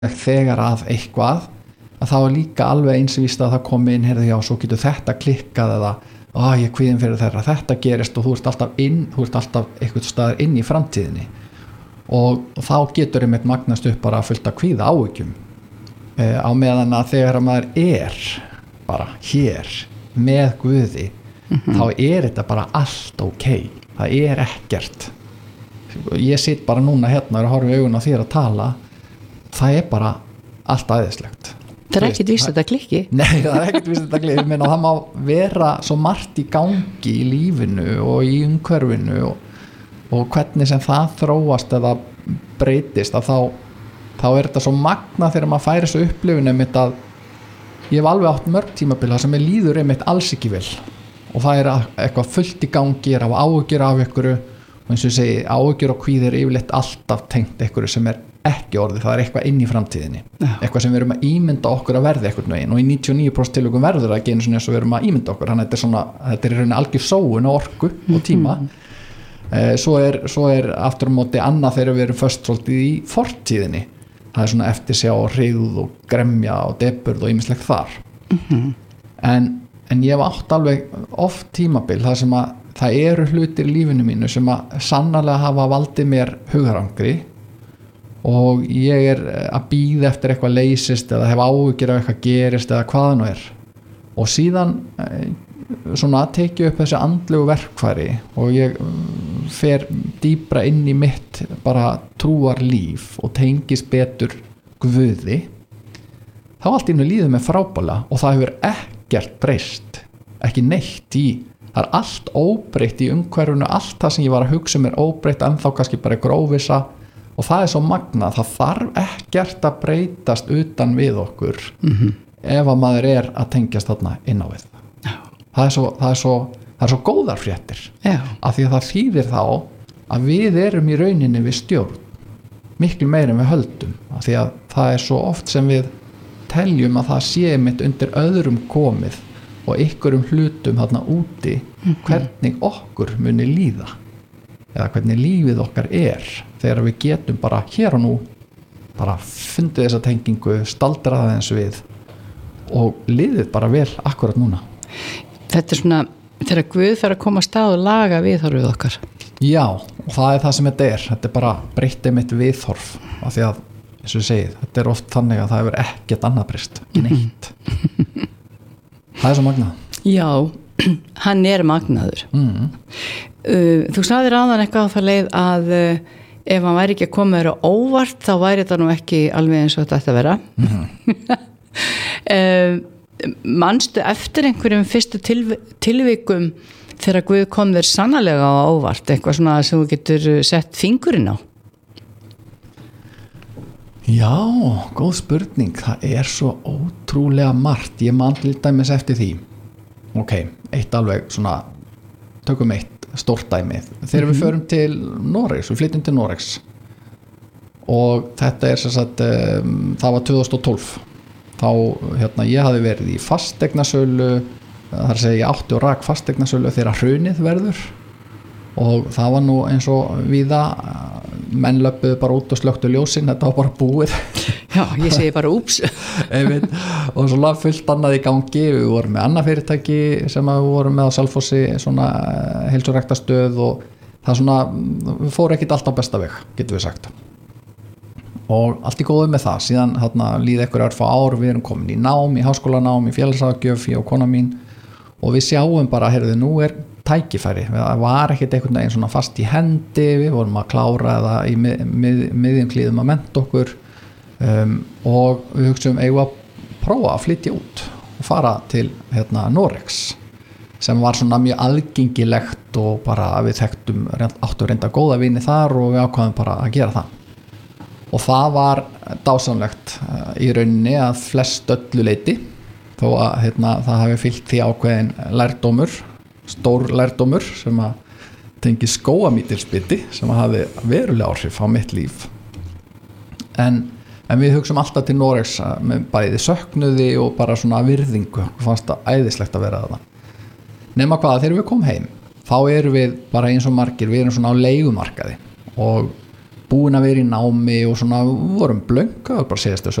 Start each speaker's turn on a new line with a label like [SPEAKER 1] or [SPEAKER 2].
[SPEAKER 1] þegar að eitthvað að þá líka alveg eins víst að það komi inn heyrðu já, svo getur þetta klikkað eða ég kvíðin fyrir þeirra, þetta gerist og þú ert alltaf eitthvað staðar inn í framtíðinni og þá getur einmitt magnast upp bara fullt að kvíða áhyggjum á meðan að þegar að maður er bara hér með Guði þá þetta bara allt okay. Það ekkert ég sitt bara núna hérna og horfi augun á þér að tala það bara allt æðislegt
[SPEAKER 2] Það ekkert víst þetta klikki
[SPEAKER 1] Nei, það ekkert víst þetta klikki ég meina það má vera svo margt í gangi í lífinu og í umhverfinu og hvernig sem það þróast eða breytist að þá þetta svo magna þegar maður færi þessu upplifinu mitt að ég hef alveg átt mörg tímabila sem ég líður einmitt alls ekki vel og það eitthvað fullt í gangi af áhyggjur af ykkur og eins og ég segi áhyggjur og kvíðir yfirleitt alltaf tengt ykkur sem ekki orðið, það eitthvað inn í framtíðinni eitthvað sem við erum að ímynda okkur að verði eitthvað neginn og í 99% tilvikum verður það ekki eins og við erum að ímynda okkur þannig að þetta í rauninni algjör sóun og orku og tíma svo aftur á móti annað þegar við erum först svolítið í fortíðinni það svona eftirsjá og hryggð og gremja og deburð og ýmislegt þar en ég hef átt alveg oft tímabil þar sem að það eru hlutir í lífinu mínu sem að sannarlega hafa valdið mér hugarangri og ég að bíða eftir eitthvað leysist eða hef áhyggjur af eitthvað gerist eða hvað nú og síðan svona teki upp þessi andlegu verkfæri og ég fer dýpra inn í mitt bara trúarlíf og tengist betur Guði þá allt innu líður mig frábælega og það hefur ekkert breyst ekki neitt það allt óbreytt í umhverfinu allt það sem ég var að hugsa óbreytt en þá kannski bara óvissa og það svo magnað, það þarf ekkert að breytast utan við okkur ef að maður að tengjast þarna inn á við það er svo góðar fréttir af því að það þýðir þá að við erum í rauninni við stjórn miklu meira en við höldum af því að það svo oft sem við teljum að það sé mitt undir öðrum komið og ykkurum hlutum þarna úti hvernig okkur muni líða eða hvernig lífið okkar þegar við getum bara hér og nú bara fundið þessa tengingu staldraða eins við og liðið bara vel akkurat núna
[SPEAKER 2] Þetta svona þegar Guð fer að koma stað og laga viðhorfið okkar
[SPEAKER 1] Já, og það það sem þetta bara breytti mitt viðhorf af því að, eins og ég segið, þetta oft þannig að það hefur ekkert annað breyst ekki neitt Það svo magnað
[SPEAKER 2] Já, hann magnaður Þú sagðir áðan eitthvað á það leið að ef hann væri ekki að koma þér á óvart þá væri þetta nú ekki alveg eins og þetta ætti að vera manstu eftir einhverjum fyrstu tilvikum þegar Guð kom þér sannarlega á óvart eitthvað svona sem þú getur sett fingurinn á
[SPEAKER 1] Já, góð spurning það svo ótrúlega margt ég man til dæmis eftir því ok, eitt alveg svona tökum eitt stórt dæmi þegar við förum til Noregs við flytjum til Noregs og þetta sem sagt það var 2012 þá ég hafði verið í fasteignasölu þar segja ég átti og rak fasteignasölu þegar hrunið verður og það var nú eins og víða menn löpuðu bara út og slöktu ljósin þetta var bara búið
[SPEAKER 2] Já, ég segi bara úps
[SPEAKER 1] og svo lag fullt annað í gangi við vorum með annað fyrirtæki sem við vorum með á Selfossi svona heilsuræktastöð og það svona við fórum ekkert allt á besta veg getum við sagt og allt í góðu með það síðan líði einhver örfá ár við erum komin í nám, í háskólanám, í félagsráðgjöf ég og kona mín og við sjáum bara heyrðu nú tækifæri það var ekkert einhvern veginn svona fast í hendi við vorum að klára eða í miðjum klíðum að mennta okkur og við hugsaum eigum að prófa að flytja út og fara til Noregs sem var svona mjög aðgengilegt og bara við þekktum áttu reynda góða vini þar og við ákvaðum bara að gera það og það var dásamlegt í rauninni að flest öllu leyti þó að það hafi fylgt því ákveðin lærdómur stór lærdómur sem að tengi skóamítilsbiti sem að hafi verulega áhrif á mitt líf en við hugsaum alltaf til Noregs með bæði söknuði og bara svona virðingu fannst það æðislegt að vera þarna nema hvað þegar við komum heim þá erum við bara eins og margir við erum svona á leigumarkaði og búin að vera í námi og svona vorum blönk, það var bara að segja þessu